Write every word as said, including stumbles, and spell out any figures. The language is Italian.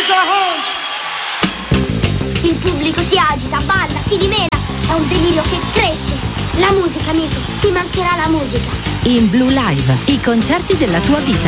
Il pubblico si agita, balla, si dimena. È un delirio che cresce. La musica, amico, ti mancherà la musica. In Blue Live, i concerti della tua vita.